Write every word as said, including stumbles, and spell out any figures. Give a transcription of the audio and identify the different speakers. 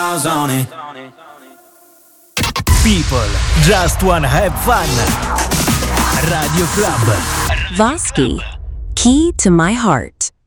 Speaker 1: miles on it.
Speaker 2: People just wanna have fun. Radio Club.
Speaker 3: Vosky, Key to My Heart.